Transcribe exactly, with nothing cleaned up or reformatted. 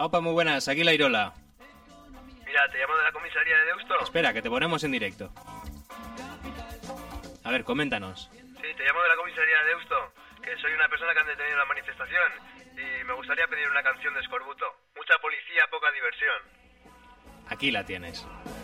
Aupa, muy buenas, aquí la Irola. Mira, te llamo de la comisaría de Deusto. Espera, que te ponemos en directo. A ver, coméntanos. Sí, te llamo de la comisaría de Deusto, que soy una persona que han detenido en la manifestación y me gustaría pedir una canción de Escorbuto. Mucha policía, poca diversión. Aquí la tienes.